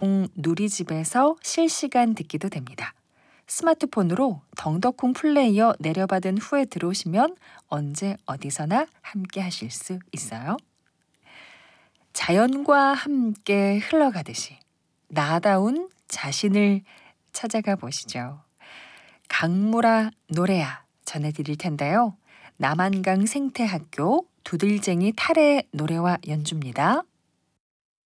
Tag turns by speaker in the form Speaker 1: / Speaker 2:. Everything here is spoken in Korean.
Speaker 1: 누리집에서 실시간 듣기도 됩니다. 스마트폰으로 덩더콩 플레이어 내려받은 후에 들어오시면 언제 어디서나 함께 하실 수 있어요. 자연과 함께 흘러가듯이 나다운 자신을 찾아가 보시죠. 강무라 노래야 전해드릴 텐데요. 남한강 생태학교 두들쟁이 탈의 노래와 연주입니다.